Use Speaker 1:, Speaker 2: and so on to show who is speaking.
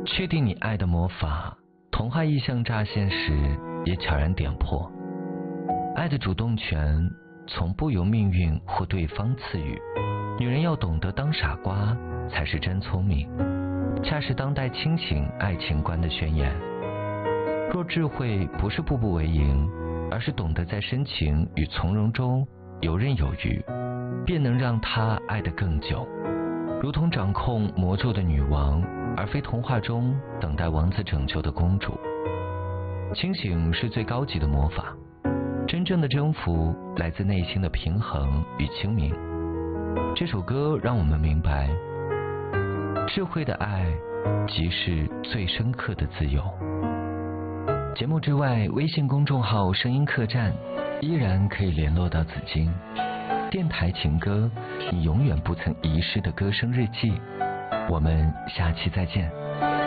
Speaker 1: 确定你爱的魔法，童话意象乍现时也悄然点破。爱的主动权从不由命运或对方赐予，女人要懂得当傻瓜才是真聪明，恰是当代清醒爱情观的宣言。若智慧不是步步为营，而是懂得在深情与从容中游刃有余，便能让她爱得更久，如同掌控魔咒的女王，而非童话中等待王子拯救的公主。清醒是最高级的魔法，真正的征服来自内心的平衡与清明。这首歌让我们明白，智慧的爱即是最深刻的自由。节目之外，微信公众号声音客栈依然可以联络到紫荆。电台情歌，你永远不曾遗失的歌声日记。我们下期再见。